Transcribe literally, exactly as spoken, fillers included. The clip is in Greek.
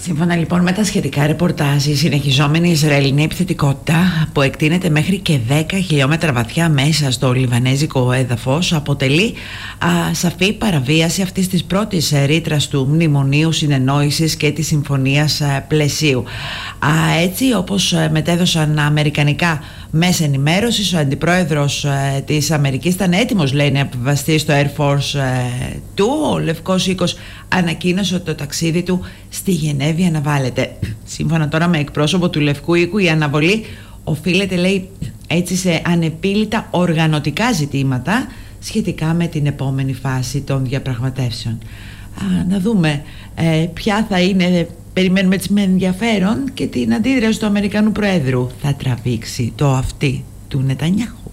Σύμφωνα λοιπόν με τα σχετικά ρεπορτάζ, η συνεχιζόμενη Ισραηλινή επιθετικότητα που εκτείνεται μέχρι και δέκα χιλιόμετρα βαθιά μέσα στο λιβανέζικο έδαφος αποτελεί α, σαφή παραβίαση αυτής της πρώτης ρήτρας του Μνημονίου Συνεννόησης και της Συμφωνίας α, Πλαισίου. Α, έτσι όπως μετέδωσαν αμερικανικά μέσα ενημέρωσης, ο αντιπρόεδρος ε, της Αμερικής ήταν έτοιμος, λέει, να επιβαστεί στο Air Force ε, του. Ο Λευκός Οίκος ανακοίνωσε ότι το ταξίδι του στη Γενέβη αναβάλλεται. Σύμφωνα τώρα με εκπρόσωπο του Λευκού Οίκου, η αναβολή οφείλεται, λέει, έτσι σε ανεπίλητα οργανωτικά ζητήματα σχετικά με την επόμενη φάση των διαπραγματεύσεων. Α, να δούμε ε, ποια θα είναι. Περιμένουμε έτσι με ενδιαφέρον και την αντίδραση του Αμερικανού Προέδρου. Θα τραβήξει το αυτί του Νετανιάχου.